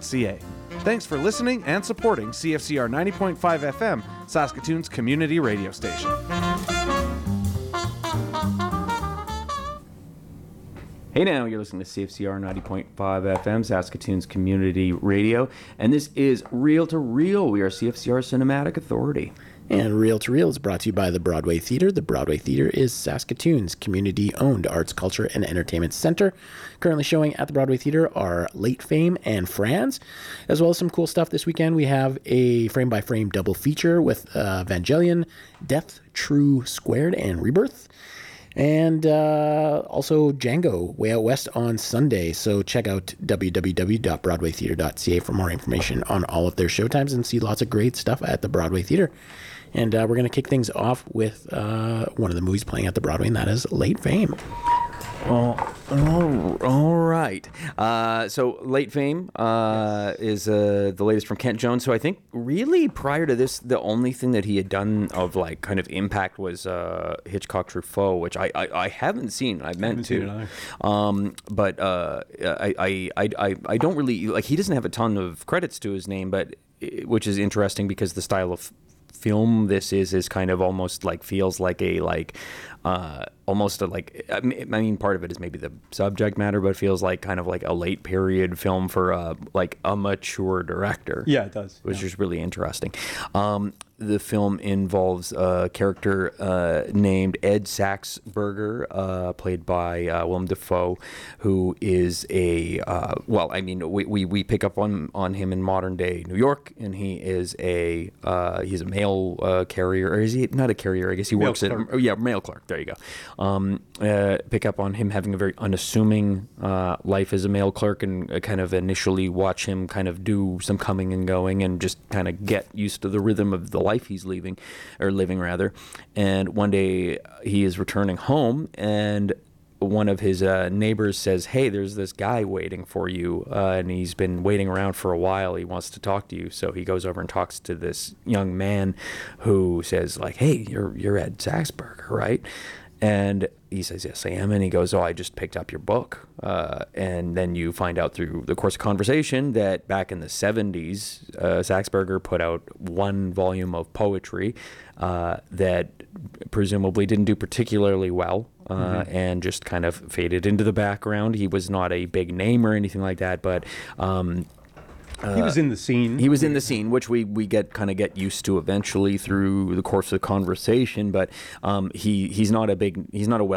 CFCR.ca. Thanks for listening and supporting CFCR 90.5 FM, Saskatoon's community radio station. Hey now, you're listening to CFCR 90.5 FM, Saskatoon's community radio, and this is Reel to Reel. We are CFCR Cinematic Authority. And Reel to Reel is brought to you by the Broadway Theatre. The Broadway Theatre is Saskatoon's community-owned arts, culture, and entertainment center. Currently showing at the Broadway Theatre are Late Fame and Franz, as well as some cool stuff this weekend. We have a frame-by-frame double feature with Evangelion, Death, True Squared, and Rebirth. And also Django, Way Out West on Sunday. So check out www.broadwaytheatre.ca for more information on all of their showtimes and see lots of great stuff at the Broadway Theatre. And we're going to kick things off with one of the movies playing at the Broadway, and that is Late Fame. All right. So Late Fame is the latest from Kent Jones. So I think really prior to this, the only thing that he had done of like kind of impact was Hitchcock Truffaut, which I haven't seen. I meant to. But I don't really like. He doesn't have a ton of credits to his name, but which is interesting because the style of film this is kind of almost like feels like a almost a like I mean part of it is maybe the subject matter, but it feels like kind of like a late period film for like a mature director. Yeah, it does, which is really interesting. The film involves a character named Ed Saxberger, played by Willem Dafoe, who is a well, I mean, we pick up on him in modern day New York, and he is he's a mail carrier, or is he not a carrier? I guess he works at mail clerk. There you go. Pick up on him having a very unassuming life as a mail clerk, and kind of initially watch him kind of do some coming and going, and just kind of get used to the rhythm of the life he's living rather. And one day he is returning home, and one of his neighbors says, "Hey, there's this guy waiting for you, and he's been waiting around for a while. He wants to talk to you." So he goes over and talks to this young man who says, like, "Hey, you're Ed Saxberger, right?" And he says, "Yes, I am." And he goes, "Oh, I just picked up your book." And then you find out through the course of conversation that back in the 70s, Saxberger put out one volume of poetry that presumably didn't do particularly well, and just kind of faded into the background. He was not a big name or anything like that, but he was in the scene. He was in the scene, which we get used to eventually through the course of the conversation. But he's not a big name. He's not a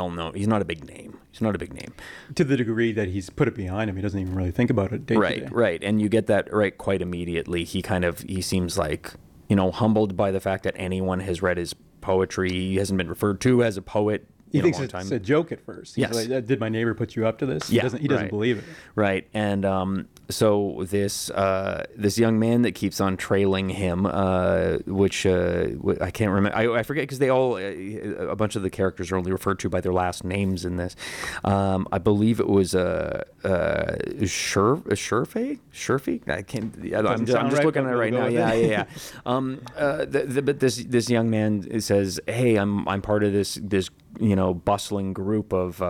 big name to the degree that he's put it behind him. He doesn't even really think about it day to day. Right, and you get that right quite immediately. He seems like, humbled by the fact that anyone has read his poetry. He hasn't been referred to as a poet. He thinks it's a joke at first. He's like, "Did my neighbor put you up to this?" He doesn't believe it. Right, and so this young man that keeps on trailing him, which I can't remember. I forget because they all a bunch of the characters are only referred to by their last names in this. I believe it was Sherfy. I can't. I'm just looking at it right now. Yeah. But this young man says, "Hey, I'm part of this bustling group of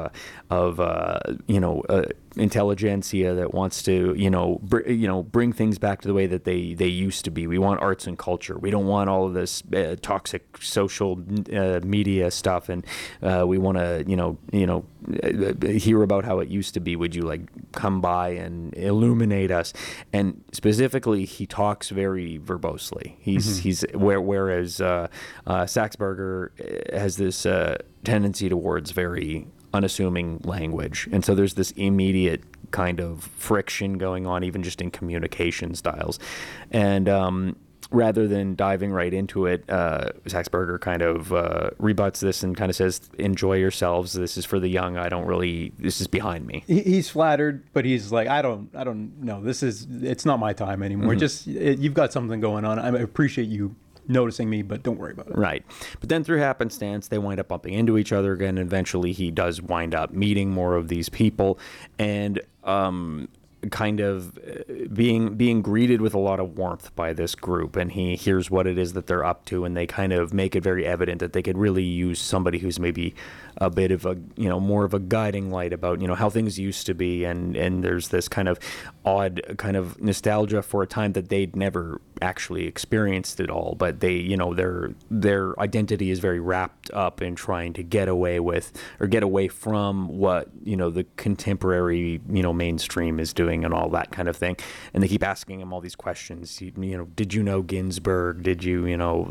intelligentsia that wants to bring things back to the way that they used to be. We want arts and culture. We don't want all of this toxic social media stuff, and we want to hear about how it used to be. Would you come by and illuminate us?" And specifically, he talks very verbosely. Whereas Saxberger has this tendency towards very unassuming language, and so there's this immediate kind of friction going on, even just in communication styles. And rather than diving right into it, Saxberger kind of rebuts this and kind of says, "Enjoy yourselves. This is for the young. This is behind me." He's flattered, but he's like, I don't know. It's not my time anymore. You've got something going on. I appreciate you noticing me, but don't worry about it. Right. But then through happenstance, they wind up bumping into each other again. And eventually he does wind up meeting more of these people. And kind of being greeted with a lot of warmth by this group, and he hears what it is that they're up to, and they kind of make it very evident that they could really use somebody who's maybe a bit of a, more of a guiding light about, how things used to be, and there's this kind of odd kind of nostalgia for a time that they'd never actually experienced it all, but they, their identity is very wrapped up in trying to get away with, or get away from what, the contemporary, mainstream is doing and all that kind of thing. And they keep asking him all these questions. Did you know Ginsberg? Did you,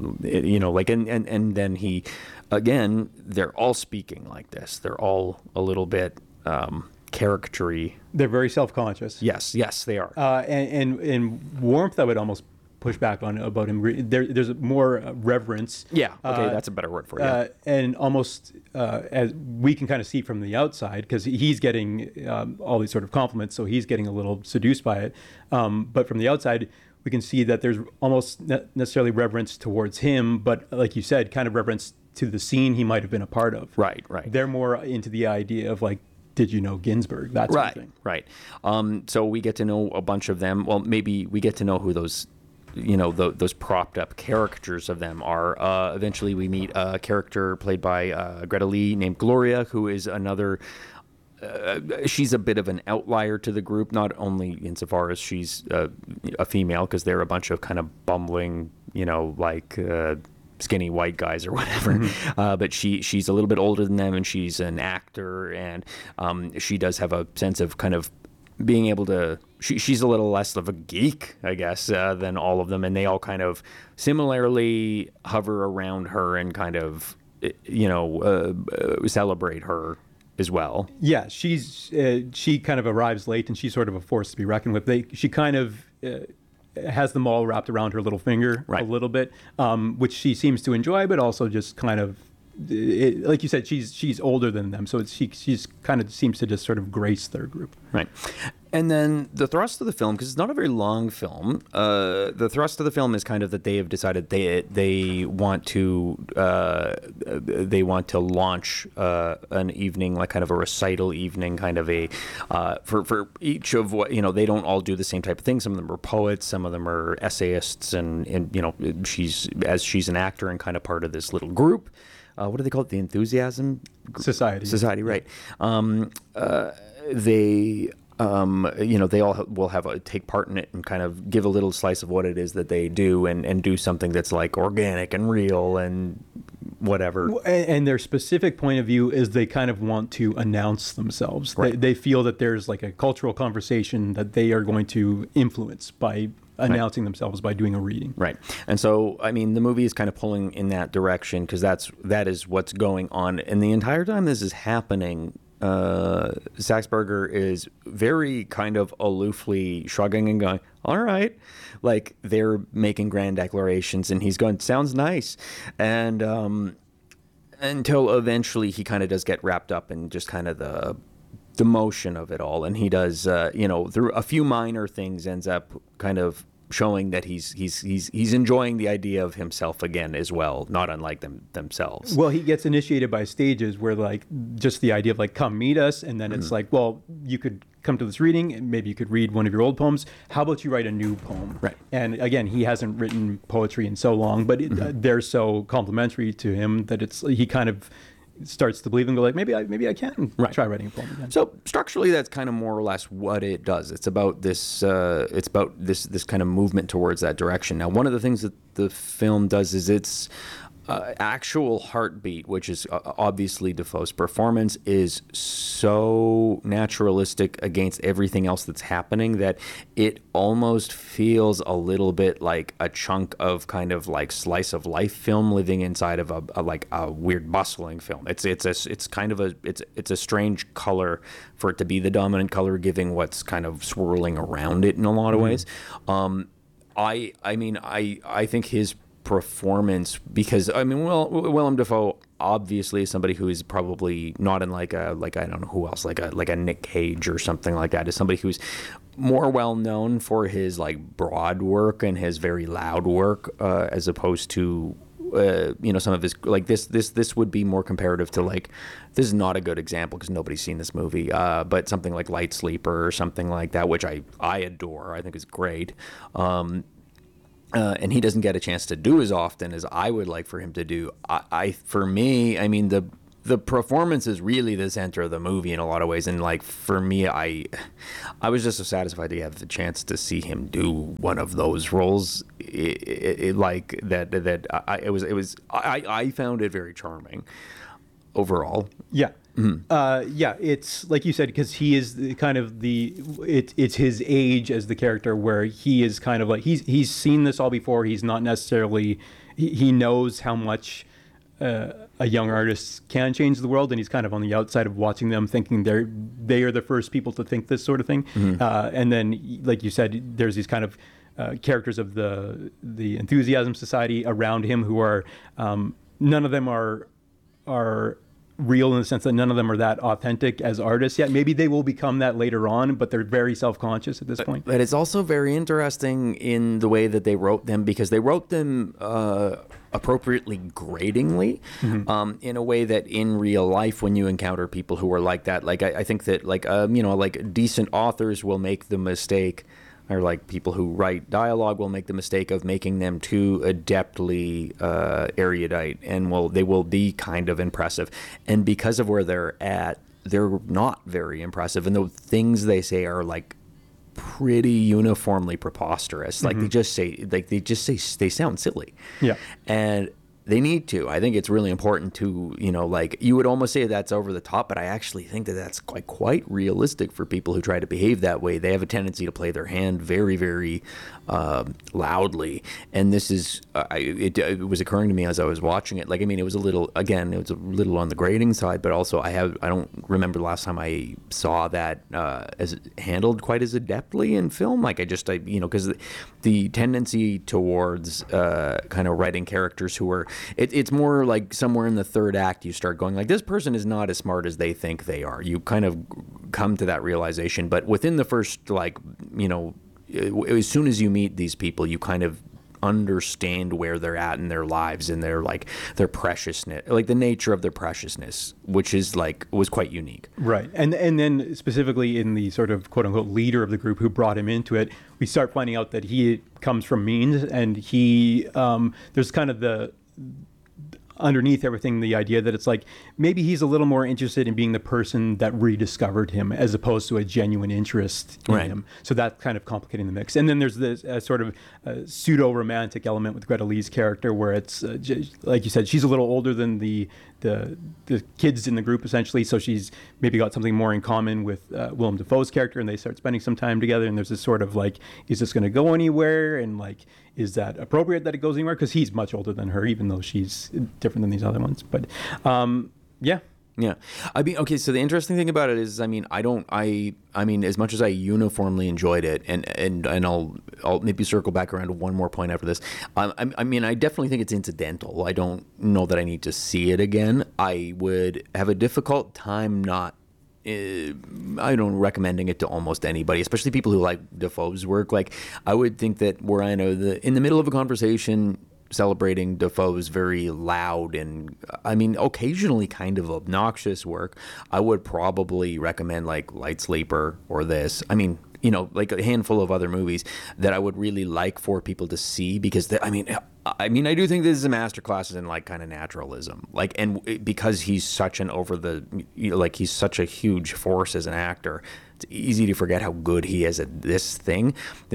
and then he, again, they're all speaking like this. They're all a little bit caricature-y. They're very self-conscious. Yes, they are. And warmth, I would almost push back on about him. There's more reverence. Yeah, okay, that's a better word for it. And almost as we can kind of see from the outside, because he's getting all these sort of compliments, so he's getting a little seduced by it. But from the outside, we can see that there's almost not necessarily reverence towards him, but like you said, kind of reverence to the scene he might have been a part of. Right. They're more into the idea of like, did you know Ginsberg? That sort of thing. Right. So we get to know a bunch of them. Well, maybe we get to know who those those propped up caricatures of them are. Eventually we meet a character played by Greta Lee named Gloria, who is another, she's a bit of an outlier to the group, not only insofar as she's a female, because they're a bunch of kind of bumbling, skinny white guys or whatever, but she's a little bit older than them, and she's an actor, and she does have a sense of kind of being able to, she's a little less of a geek, I guess, than all of them, and they all kind of similarly hover around her and kind of, celebrate her as well. Yeah, she kind of arrives late, and she's sort of a force to be reckoned with. She kind of has them all wrapped around her little finger a little bit, which she seems to enjoy, but also just kind of, like you said, she's older than them, so she's kind of seems to just sort of grace their group. Right. And then the thrust of the film, because it's not a very long film, the thrust of the film is kind of that they have decided they want to launch an evening, like kind of a recital evening, kind of a for each of what, they don't all do the same type of thing. Some of them are poets, some of them are essayists, and she's an actor and kind of part of this little group. What do they call it? The Enthusiasm Society, right? They all will take part in it and kind of give a little slice of what it is that they do, and do something that's like organic and real and whatever. And their specific point of view is they kind of want to announce themselves. Right. They feel that there's like a cultural conversation that they are going to influence by announcing themselves by doing a reading. Right. And so, I mean, the movie is kind of pulling in that direction, because that is what's going on. And the entire time this is happening, Saxberger is very kind of aloofly shrugging and going, all right. Like, they're making grand declarations, and he's going, sounds nice. And until eventually he kind of does get wrapped up in just kind of the motion of it all. And he does, through a few minor things, ends up kind of showing that he's enjoying the idea of himself again as well, not unlike themselves. Well, he gets initiated by stages where, like, just the idea of like, come meet us, and then it's like, well, you could come to this reading, and maybe you could read one of your old poems. How about you write a new poem? Right. And again, he hasn't written poetry in so long, but they're so complimentary to him that he kind of starts to believe and go like, maybe I can try writing a poem again. So structurally, that's kind of more or less what it does. It's about this. It's about this kind of movement towards that direction. Now, one of the things that the film does is its actual heartbeat, which is obviously Defoe's performance, is so naturalistic against everything else that's happening that it almost feels a little bit like a chunk of kind of like slice of life film living inside of a weird bustling film. It's a strange color for it to be the dominant color, giving what's kind of swirling around it in a lot of ways. I think his performance, because Willem Dafoe obviously is somebody who is probably not in like I don't know who else, like a Nick Cage or something like that, is somebody who's more well known for his like broad work and his very loud work, as opposed to some of his like this would be more comparative to like, this is not a good example because nobody's seen this movie, but something like Light Sleeper or something like that, which I adore. I think is great. And he doesn't get a chance to do as often as I would like for him to do. For me, I mean, the performance is really the center of the movie in a lot of ways. And like, for me, I was just so satisfied to have the chance to see him do one of those roles. Like that, I found it very charming overall. Yeah. Yeah, it's like you said, because he is kind of it's his age as the character, where he is kind of like he's seen this all before. He's not necessarily he knows how much a young artist can change the world, and he's kind of on the outside of watching them, thinking they are the first people to think this sort of thing. And then, like you said, there's these kind of characters of the Enthusiasm Society around him who are none of them are real, in the sense that none of them are that authentic as artists yet. Maybe they will become that later on, but they're very self-conscious at this point. But it's also very interesting in the way that they wrote them, because they wrote them appropriately gratingly, in a way that in real life, when you encounter people who are like that, like I think that like like decent authors will make the mistake, or like people who write dialogue will make the mistake of making them too adeptly erudite, and they will be kind of impressive. And because of where they're at, they're not very impressive. And the things they say are like pretty uniformly preposterous. Like they sound silly. Yeah. And they need to. I think it's really important to, like, you would almost say that's over the top, but I actually think that that's quite realistic for people who try to behave that way. They have a tendency to play their hand very, very loudly. And this is, it was occurring to me as I was watching it. Like, I mean, it was a little on the grating side, but also I don't remember the last time I saw that as handled quite as adeptly in film. Like, because the tendency towards kind of writing characters who are, it's more like somewhere in the third act you start going like, this person is not as smart as they think they are. You kind of come to that realization, but within the first, like, as soon as you meet these people, you kind of understand where they're at in their lives and their preciousness, like the nature of their preciousness, which is was quite unique. Right. And then specifically in the sort of quote unquote leader of the group who brought him into it, we start finding out that he comes from means, and he there's kind of the underneath everything, the idea that it's like maybe he's a little more interested in being the person that rediscovered him as opposed to a genuine interest in him. So that's kind of complicating the mix. And then there's this sort of pseudo-romantic element with Greta Lee's character, where it's like you said, she's a little older than the kids in the group, essentially. So she's maybe got something more in common with Willem Dafoe's character, and they start spending some time together. And there's this sort of like, is this going to go anywhere? And like, is that appropriate that it goes anywhere? Because he's much older than her, even though she's different than these other ones. But yeah. I mean, okay, so the interesting thing about it is, I mean, as much as I uniformly enjoyed it, and I'll maybe circle back around to one more point after this. I mean, I definitely think it's incidental. I don't know that I need to see it again. I would have a difficult time recommending it to almost anybody, especially people who like Dafoe's work. Like, I would think that were I in the middle of a conversation celebrating Dafoe's very loud and, I mean, occasionally kind of obnoxious work, I would probably recommend like Light Sleeper or this. I mean, like a handful of other movies that I would really like for people to see, because I do think this is a masterclass in like kind of naturalism, like, and because he's such he's such a huge force as an actor, it's easy to forget how good he is at this thing.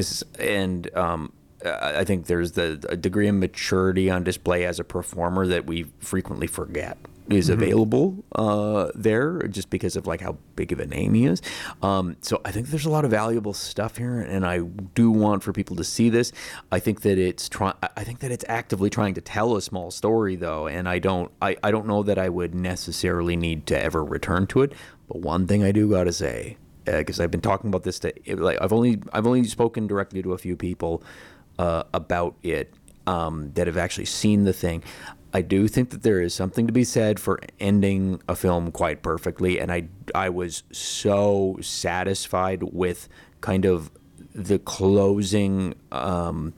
I think there's a degree of maturity on display as a performer that we frequently forget is available there, just because of like how big of a name he is. So I think there's a lot of valuable stuff here, and I do want for people to see this. I think that it's actively trying to tell a small story, though, and I don't know that I would necessarily need to ever return to it. But one thing I do gotta say, because I've been talking about this I've only spoken directly to a few people about it that have actually seen the thing. I do think that there is something to be said for ending a film quite perfectly, and I was so satisfied with kind of the closing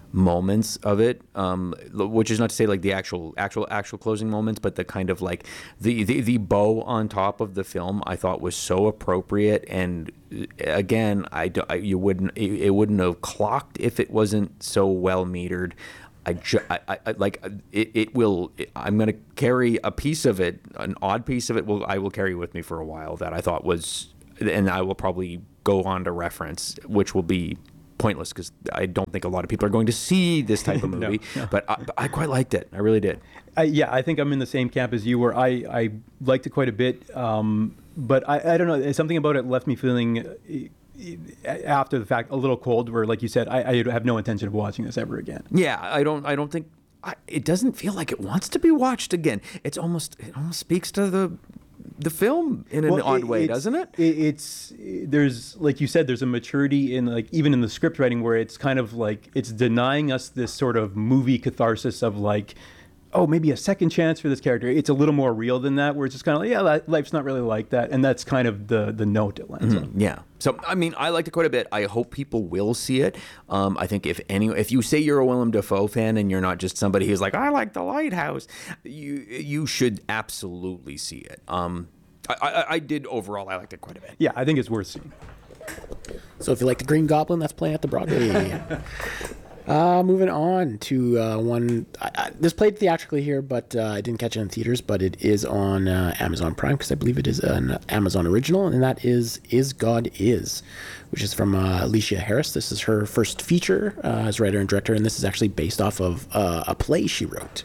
moments of it, which is not to say like the actual closing moments, but the kind of like the bow on top of the film I thought was so appropriate. And again, it wouldn't have clocked if it wasn't so well metered. I like it will. I'm going to carry a piece of it, an odd piece of it. I will carry with me for a while that I thought was, and I will probably go on to reference, which will be pointless because I don't think a lot of people are going to see this type of movie. No. But I quite liked it. I really did. Yeah, I think I'm in the same camp as you, where I liked it quite a bit. But I don't know. Something about it left me feeling, after the fact, a little cold, where, like you said, I have no intention of watching this ever again. Yeah, I don't think it doesn't feel like it wants to be watched again. It almost speaks to the film in an odd way, doesn't it? There's, like you said, there's a maturity in, like, even in the script writing, where it's kind of like it's denying us this sort of movie catharsis of like, oh, maybe a second chance for this character. It's a little more real than that, where it's just kind of like, yeah, life's not really like that. And that's kind of the note it lands on. Yeah. So, I mean, I liked it quite a bit. I hope people will see it. I think if you say you're a Willem Dafoe fan and you're not just somebody who's like, I like The Lighthouse, you should absolutely see it. I did overall. I liked it quite a bit. Yeah, I think it's worth seeing. So if you like The Green Goblin, that's playing at the Broadway. Moving on to one. This played theatrically here, but I didn't catch it in theaters. But it is on Amazon Prime, because I believe it is an Amazon original, and that is God Is, which is from Alicia Harris. This is her first feature as writer and director, and this is actually based off of a play she wrote.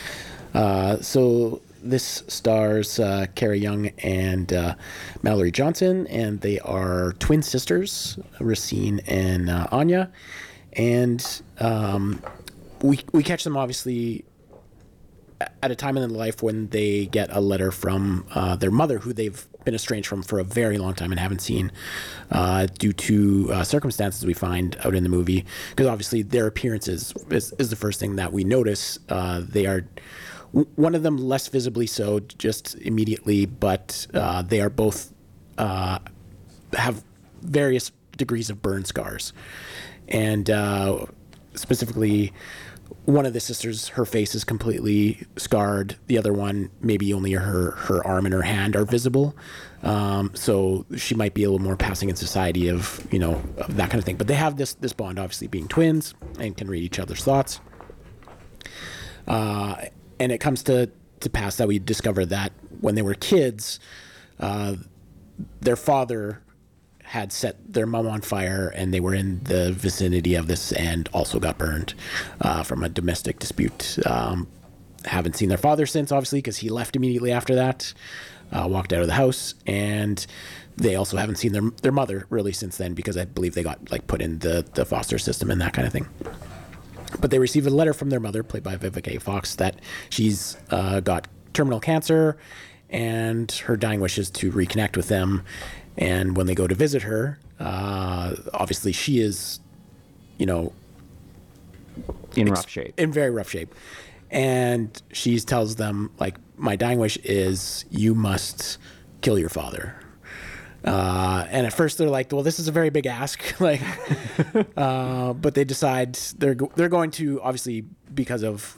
So this stars Carrie Young and Mallory Johnson, and they are twin sisters, Racine and Anya. And we catch them obviously at a time in their life when they get a letter from their mother, who they've been estranged from for a very long time and haven't seen due to circumstances we find out in the movie. Because obviously their appearance is the first thing that we notice. They are, one of them less visibly so, just immediately, but they are both have various degrees of burn scars. And specifically, one of the sisters, her face is completely scarred. The other one, maybe only her arm and her hand are visible. So she might be a little more passing in society of that kind of thing. But they have this bond, obviously being twins, and can read each other's thoughts. And it comes to pass that we discover that when they were kids, their father had set their mom on fire, and they were in the vicinity of this and also got burned from a domestic dispute. Haven't seen their father since, obviously, because he left immediately after that, walked out of the house, and they also haven't seen their mother really since then, because I believe they got put in the foster system and that kind of thing. But they received a letter from their mother, played by Vivica A. Fox, that she's got terminal cancer, and her dying wish is to reconnect with them. And when they go to visit her, obviously she is, in rough shape. In very rough shape. And she tells them, my dying wish is you must kill your father. And at first they're like, well, this is a very big ask. But they decide they're going to, obviously, because of,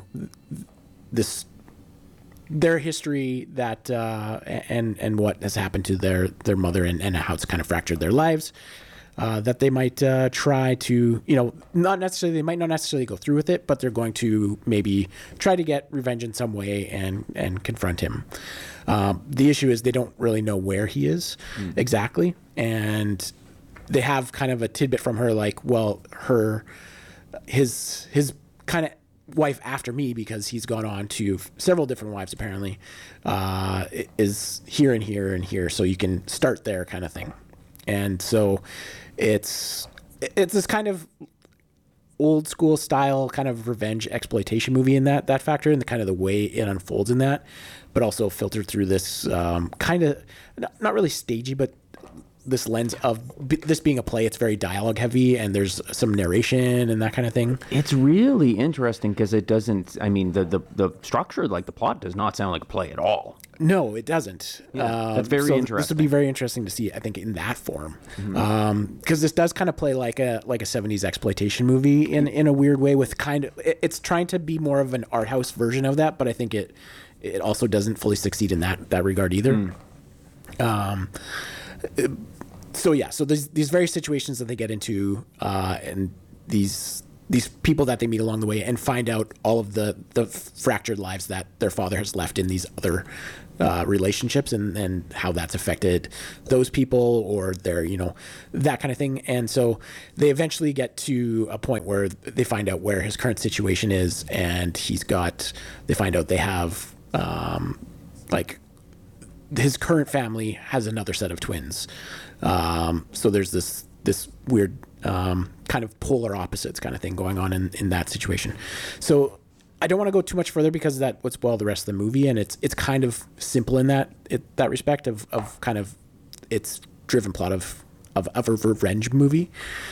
their history that and what has happened to their mother and how it's kind of fractured their lives, that they might try to, they might not necessarily go through with it, but they're going to maybe try to get revenge in some way and confront him. The issue is they don't really know where he is exactly, and they have kind of a tidbit from her, his kind of wife after me, because he's gone on to several different wives apparently, is here and here and here, so you can start there kind of thing. And so it's this kind of old school style kind of revenge exploitation movie in that factor, and the kind of the way it unfolds in that, but also filtered through this kind of not really stagey, but this lens of this being a play. It's very dialogue heavy, and there's some narration and that kind of thing. It's really interesting because it doesn't. I mean, the structure, like the plot, does not sound like a play at all. No, it doesn't. That's very interesting. This would be very interesting to see, I think, in that form, because this does kind of play like a 70s exploitation movie in a weird way. With kind of, it's trying to be more of an art house version of that, but I think it also doesn't fully succeed in that regard either. So these various situations that they get into, and these people that they meet along the way, and find out all of the fractured lives that their father has left in these other relationships, and how that's affected those people, or their, that kind of thing. And so they eventually get to a point where they find out where his current situation is, and they find out they have his current family has another set of twins. So there's this weird kind of polar opposites kind of thing going on in that situation. So I don't want to go too much further because that would spoil the rest of the movie, and it's kind of simple in that respect of kind of its driven plot of a revenge movie.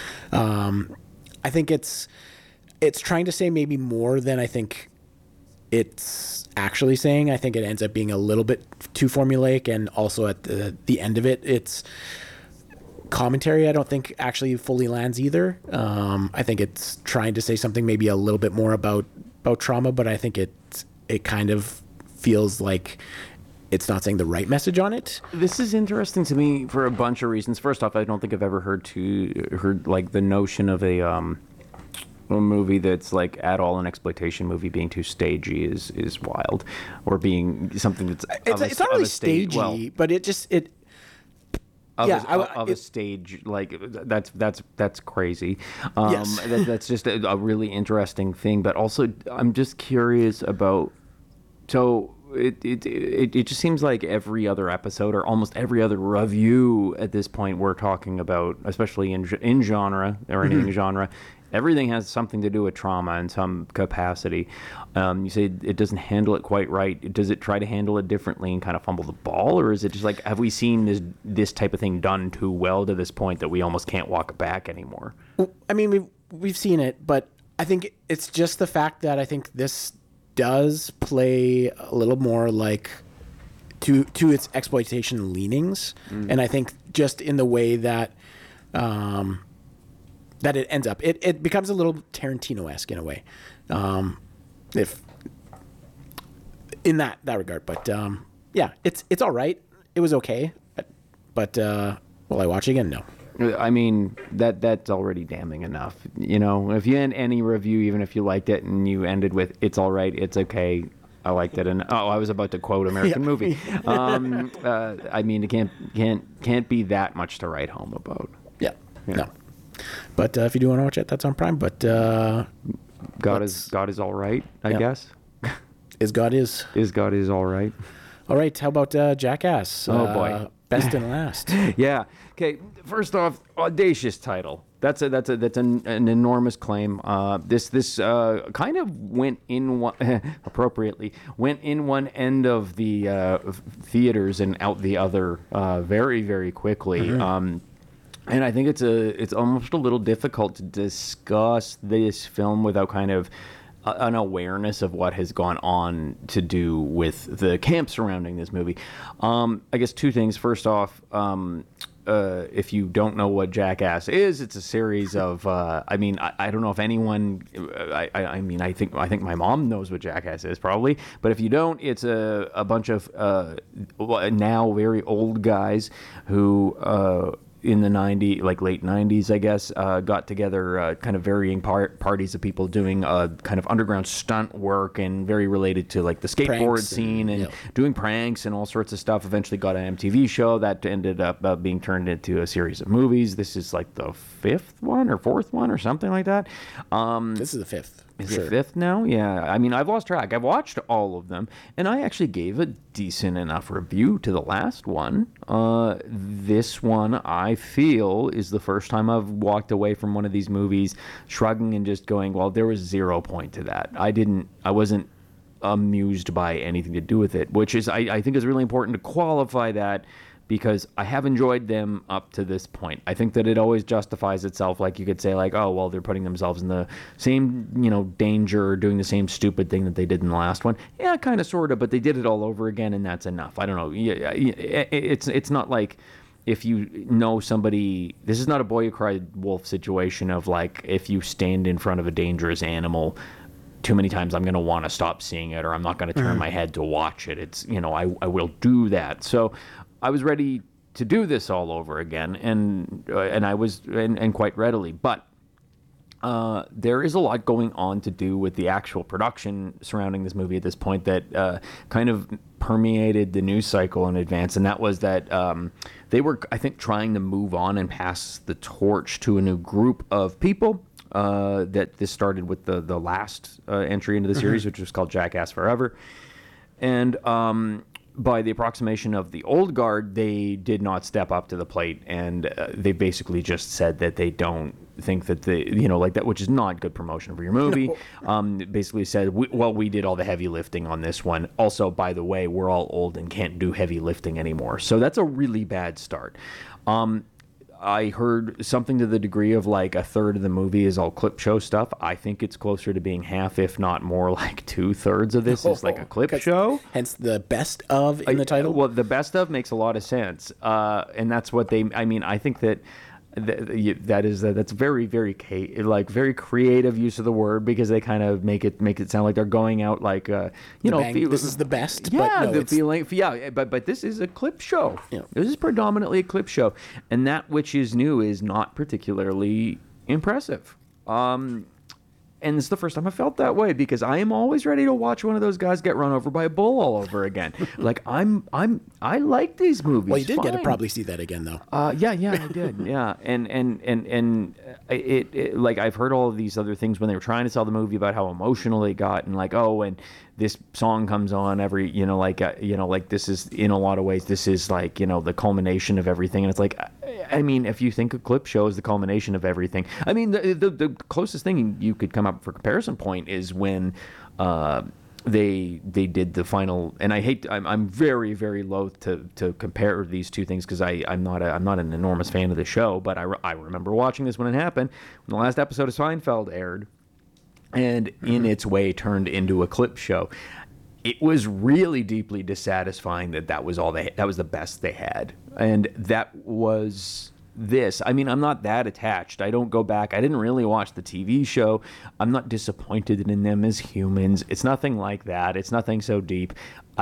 I think it's trying to say maybe more than I think it's actually saying. I think it ends up being a little bit too formulaic, and also at the end of it, it's commentary I don't think actually fully lands either. I think it's trying to say something maybe a little bit more about trauma, but I think it kind of feels like it's not saying the right message on it. This is interesting to me for a bunch of reasons. First off, I don't think I've ever heard like the notion of a movie that's like at all an exploitation movie being too stagey is wild, or being something that's it's not really stagey, but it a stage, like that's crazy. Yes. That's just a really interesting thing. But also, I'm just curious about. So it just seems like every other episode, or almost every other review at this point, we're talking about, especially in genre or anything genre. Everything has something to do with trauma in some capacity. You say it doesn't handle it quite right. Does it try to handle it differently and kind of fumble the ball? Or is it just like, have we seen this type of thing done too well to this point that we almost can't walk it back anymore? I mean, we've seen it, but I think it's just the fact that I think this does play a little more like to its exploitation leanings. And I think just in the way that that it ends up, it becomes a little Tarantino-esque in a way, if in that regard. But yeah, it's all right. It was okay, but will I watch again? No. I mean, that's already damning enough. If you end any review, even if you liked it, and you ended with "It's all right, it's okay, I liked it," and I was about to quote American Movie. I mean, it can't be that much to write home about. Yeah. No. But if you do want to watch it, that's on Prime. But God is all right, I guess. God is all right. All right. How about Jackass? Oh boy, best and last. Yeah. Okay. First off, audacious title. That's an enormous claim. This kind of went in one appropriately went in one end of the theaters and out the other very, very quickly. And I think it's almost a little difficult to discuss this film without kind of an awareness of what has gone on to do with the camp surrounding this movie. I guess two things. First off, if you don't know what Jackass is, it's a series of. I don't know if anyone. I think my mom knows what Jackass is probably, but if you don't, it's a bunch of now very old guys who. In the late 90s, I guess, got together kind of varying parties of people doing kind of underground stunt work, and very related to like the skateboard scene and doing pranks and all sorts of stuff. Eventually got an MTV show that ended up being turned into a series of movies. This is like the fifth one or fourth one or something like that. This is the fifth. Is it fifth now? Yeah. I mean, I've lost track. I've watched all of them, and I actually gave a decent enough review to the last one. This one, I feel, is the first time I've walked away from one of these movies shrugging and just going, well, there was 0 point to that. I wasn't amused by anything to do with it, which is, I think is really important to qualify that, because I have enjoyed them up to this point. I think that it always justifies itself. Like you could say like, oh, well, they're putting themselves in the same, danger, or doing the same stupid thing that they did in the last one. Yeah, kind of, sort of, but they did it all over again, and that's enough. I don't know. It's not like if you know somebody, this is not a Boy Who Cried Wolf situation of like, if you stand in front of a dangerous animal too many times, I'm going to want to stop seeing it, or I'm not going to turn my head to watch it. It's, I will do that. So I was ready to do this all over again, and I was, and quite readily. But there is a lot going on to do with the actual production surrounding this movie at this point that kind of permeated the news cycle in advance, and that was that they were, I think, trying to move on and pass the torch to a new group of people. That this started with the last entry into the series, which was called Jackass Forever. And by the approximation of the old guard, they did not step up to the plate, and they basically just said that they don't think that like that, which is not good promotion for your movie. Basically said, we did all the heavy lifting on this one. Also, by the way, we're all old and can't do heavy lifting anymore. So that's a really bad start. I heard something to the degree of like a third of the movie is all clip show stuff. I think it's closer to being half, if not more, like 2/3 of this is like a clip show. Hence the best of in the title. Well, the best of makes a lot of sense. And that's what I think that's very, very very creative use of the word, because they kind of make it sound like they're going out like this is the best. Yeah, but no, feeling. Yeah, but this is a clip show. Yeah. This is predominantly a clip show, and that which is new is not particularly impressive. And it's the first time I felt that way, because I am always ready to watch one of those guys get run over by a bull all over again. Like I like these movies. Well, you did get to probably see that again, though. Yeah, I did. Yeah, and it like I've heard all of these other things when they were trying to sell the movie about how emotional they got, and like, oh, and this song comes on every, like this is, in a lot of ways, this is like, the culmination of everything. And it's like, I mean, if you think a clip show is the culmination of everything, I mean, the closest thing you could come up for comparison point is when they did the final, and I'm very, very loath to compare these two things, because I'm not an enormous fan of the show, but I remember watching this when it happened, when the last episode of Seinfeld aired, and in its way turned into a clip show. It was really deeply dissatisfying that was the best they had, and that was this. I mean, I'm not that attached. I don't go back. I didn't really watch the TV show. I'm not disappointed in them as humans. It's nothing like that. It's nothing so deep.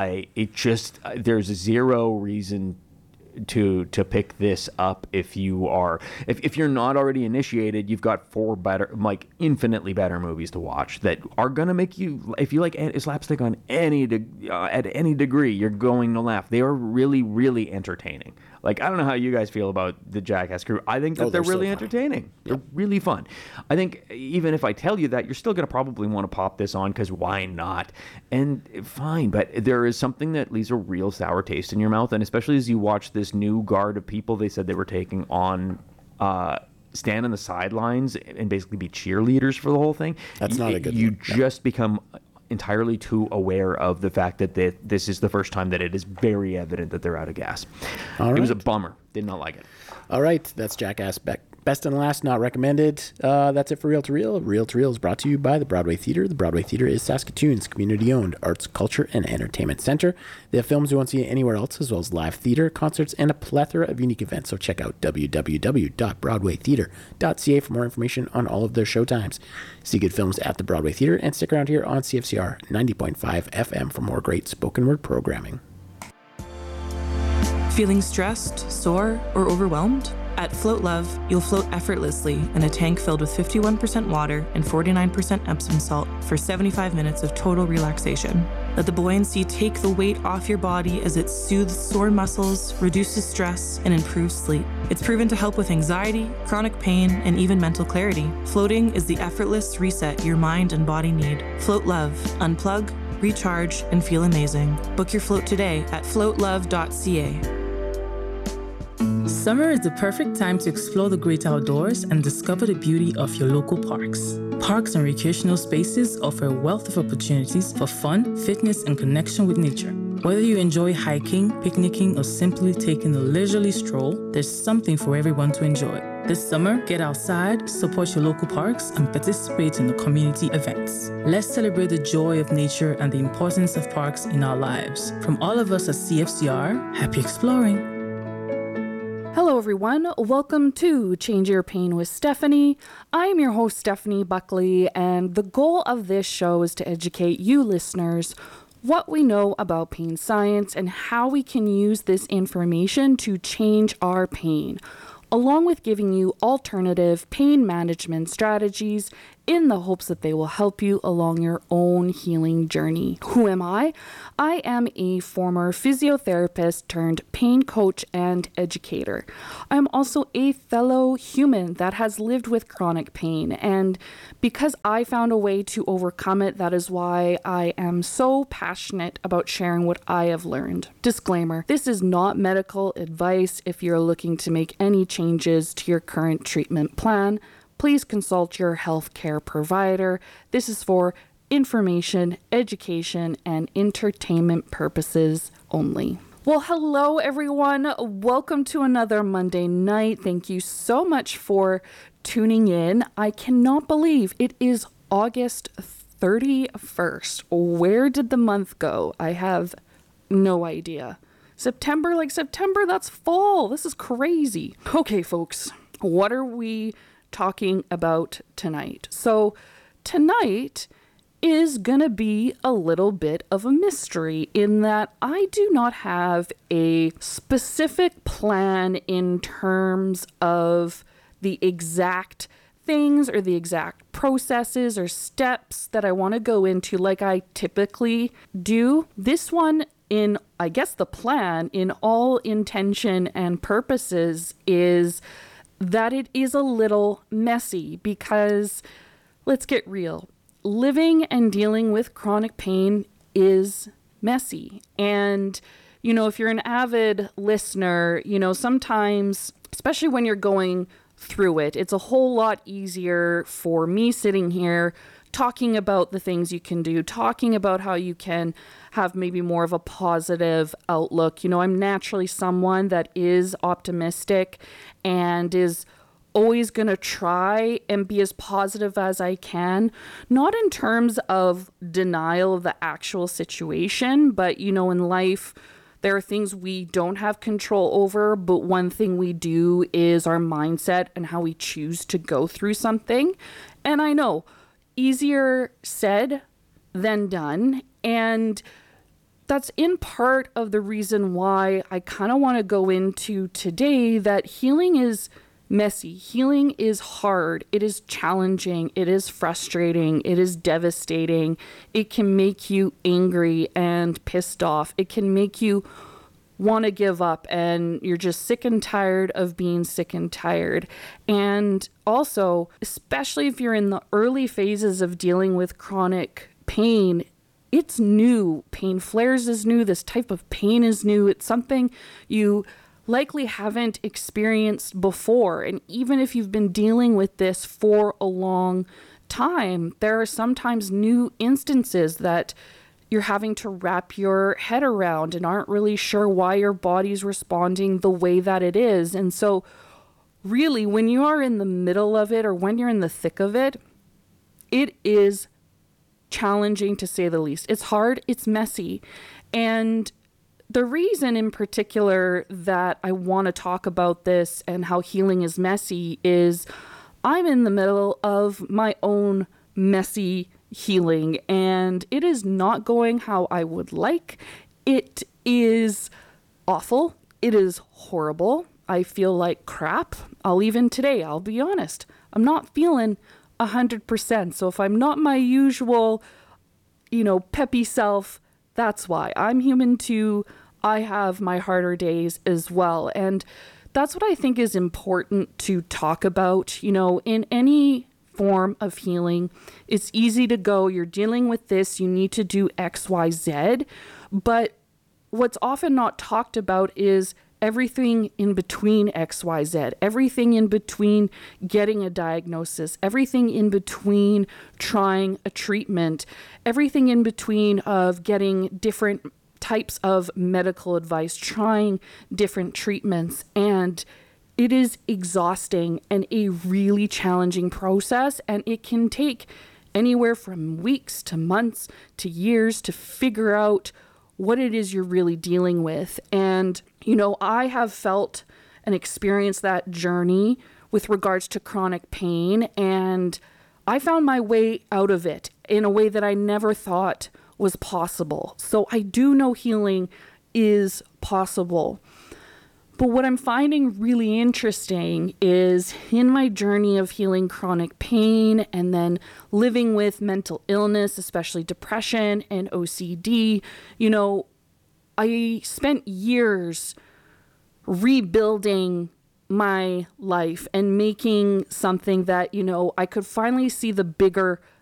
There's zero reason to pick this up if you're not already initiated. You've got 4 better, like infinitely better movies to watch that are gonna make you, if you like slapstick on at any degree, you're going to laugh. They are really, really entertaining. Like, I don't know how you guys feel about the Jackass crew. I think that they're really entertaining. They're really fun. I think even if I tell you that, you're still going to probably want to pop this on, because why not? And fine, but there is something that leaves a real sour taste in your mouth, and especially as you watch this new guard of people they said they were taking on, stand on the sidelines and basically be cheerleaders for the whole thing. That's not a good You look. just become entirely too aware of the fact that this is the first time that it is very evident that they're out of gas. It was a bummer. Did not like it. All right, that's Jackass Best and Last, not recommended. That's it for Reel to Reel. Reel to Reel is brought to you by the Broadway Theatre. The Broadway Theatre is Saskatoon's community-owned arts, culture, and entertainment center. They have films you won't see anywhere else, as well as live theatre, concerts, and a plethora of unique events. So check out www.broadwaytheatre.ca for more information on all of their showtimes. See good films at the Broadway Theatre, and stick around here on CFCR 90.5 FM for more great spoken word programming. Feeling stressed, sore, or overwhelmed? At Float Love, you'll float effortlessly in a tank filled with 51% water and 49% Epsom salt for 75 minutes of total relaxation. Let the buoyancy take the weight off your body as it soothes sore muscles, reduces stress, and improves sleep. It's proven to help with anxiety, chronic pain, and even mental clarity. Floating is the effortless reset your mind and body need. Float Love. Unplug, recharge, and feel amazing. Book your float today at floatlove.ca. Summer is the perfect time to explore the great outdoors and discover the beauty of your local parks. Parks and recreational spaces offer a wealth of opportunities for fun, fitness, and connection with nature. Whether you enjoy hiking, picnicking, or simply taking a leisurely stroll, there's something for everyone to enjoy. This summer, get outside, support your local parks, and participate in the community events. Let's celebrate the joy of nature and the importance of parks in our lives. From all of us at CFCR, happy exploring. Hello everyone, welcome to Change Your Pain with Stephanie. I'm your host Stephanie Buckley, and the goal of this show is to educate you listeners what we know about pain science and how we can use this information to change our pain, along with giving you alternative pain management strategies in the hopes that they will help you along your own healing journey. Who am I? I am a former physiotherapist turned pain coach and educator. I'm also a fellow human that has lived with chronic pain, and because I found a way to overcome it, that is why I am so passionate about sharing what I have learned. Disclaimer, this is not medical advice. If you're looking to make any changes to your current treatment plan, please consult your healthcare provider. This is for information, education, and entertainment purposes only. Well, hello everyone. Welcome to another Monday night. Thank you so much for tuning in. I cannot believe it is August 31st. Where did the month go? I have no idea. September, that's fall. This is crazy. Okay, folks, what are we talking about tonight? So tonight is gonna be a little bit of a mystery in that I do not have a specific plan in terms of the exact things or the exact processes or steps that I want to go into like I typically do. This one, in I guess the plan in all intention and purposes, is that it is a little messy because, let's get real, living and dealing with chronic pain is messy. And, you know, if you're an avid listener, you know, sometimes, especially when you're going through it, it's a whole lot easier for me sitting here talking about the things you can do, talking about how you can have maybe more of a positive outlook. You know, I'm naturally someone that is optimistic and is always going to try and be as positive as I can, not in terms of denial of the actual situation, but, you know, in life, there are things we don't have control over, but one thing we do is our mindset and how we choose to go through something. And I know, easier said than done. And that's in part of the reason why I kind of want to go into today that healing is messy. Healing is hard. It is challenging. It is frustrating. It is devastating. It can make you angry and pissed off. It can make you want to give up and you're just sick and tired of being sick and tired. And also, especially if you're in the early phases of dealing with chronic pain, it's new. Pain flares is new. This type of pain is new. It's something you likely haven't experienced before. And even if you've been dealing with this for a long time, there are sometimes new instances that you're having to wrap your head around and aren't really sure why your body's responding the way that it is. And so really, when you are in the middle of it or when you're in the thick of it, it is challenging to say the least. It's hard, it's messy. And the reason in particular that I want to talk about this and how healing is messy is I'm in the middle of my own messy healing, and it is not going how I would like. It is awful. It is horrible. I feel like crap. I'll be honest, I'm not feeling 100%. So if I'm not my usual, peppy self, that's why. I'm human too. I have my harder days as well. And that's what I think is important to talk about, in any form of healing. It's easy to go, you're dealing with this, you need to do X, Y, Z. But what's often not talked about is everything in between X, Y, Z, everything in between getting a diagnosis, everything in between trying a treatment, everything in between of getting different types of medical advice, trying different treatments, and it is exhausting and a really challenging process, and it can take anywhere from weeks to months to years to figure out what it is you're really dealing with. And, you know, I have felt and experienced that journey with regards to chronic pain, and I found my way out of it in a way that I never thought was possible. So I do know healing is possible. But what I'm finding really interesting is in my journey of healing chronic pain and then living with mental illness, especially depression and OCD, you know, I spent years rebuilding my life and making something that, you know, I could finally see the bigger